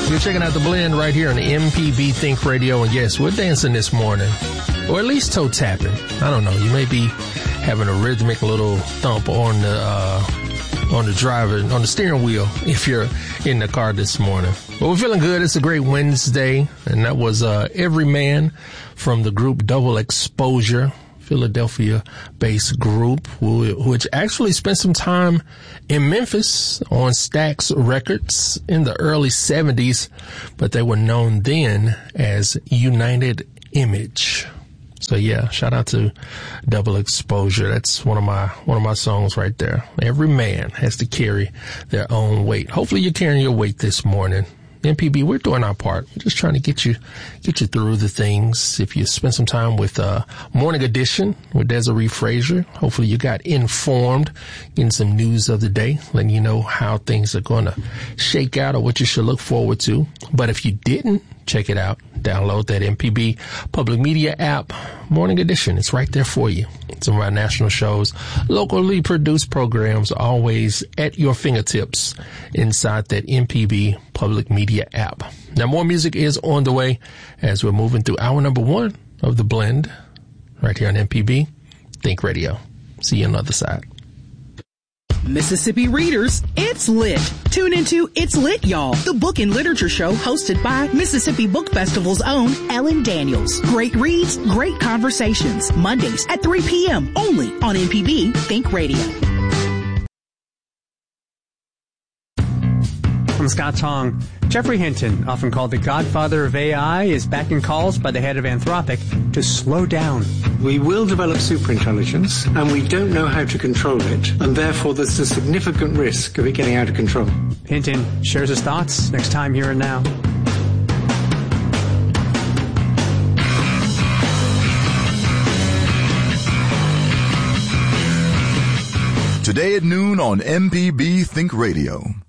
You're checking out The Blend right here on the MPB Think Radio. And yes, we're dancing this morning, or at least toe tapping. I don't know. You may be having a rhythmic little thump on the driver, on the steering wheel if you're in the car this morning. But we're feeling good. It's a great Wednesday. And that was Everyman from the group Double Exposure, Philadelphia-based group, which actually spent some time in Memphis on Stax Records in the early 70s, but they were known then as United Image. So yeah, shout out to Double Exposure. That's one of my songs right there. Every man has to carry their own weight. Hopefully you're carrying your weight this morning. MPB, we're doing our part. We're just trying to get you through the things. If you spend some time with Morning Edition with Desiree Frazier, hopefully you got informed, getting some news of the day, letting you know how things are going to shake out or what you should look forward to. But if you didn't, check it out. Download that MPB Public Media app, Morning Edition. It's right there for you. Some of our national shows, locally produced programs, always at your fingertips inside that MPB Public Media app. Now, more music is on the way as we're moving through hour number 1 of The Blend right here on MPB Think Radio. See you on the other side. Mississippi readers, it's lit. Tune into It's Lit, Y'all, the book and literature show hosted by Mississippi Book Festival's own Ellen Daniels. Great reads, great conversations. Mondays at 3 p.m. only on MPB Think Radio. I'm Scott Tong. Jeffrey Hinton, often called the godfather of AI, is backing calls by the head of Anthropic to slow down. We will develop superintelligence, and we don't know how to control it, and therefore there's a significant risk of it getting out of control. Hinton shares his thoughts next time Here and Now. Today at noon on MPB Think Radio.